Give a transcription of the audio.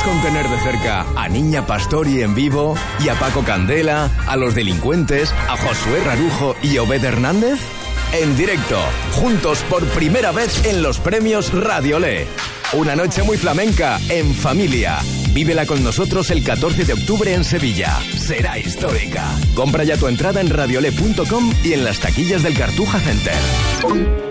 ¿Sueñas con tener de cerca a Niña Pastori en vivo y a Paco Candela, a Los Delincuentes, a Josué Rarujo y Obed Hernández? En directo, juntos por primera vez en los premios Radiolé. Una noche muy flamenca, en familia. Vívela con nosotros el 14 de octubre en Sevilla. Será histórica. Compra ya tu entrada en radiolé.com y en las taquillas del Cartuja Center.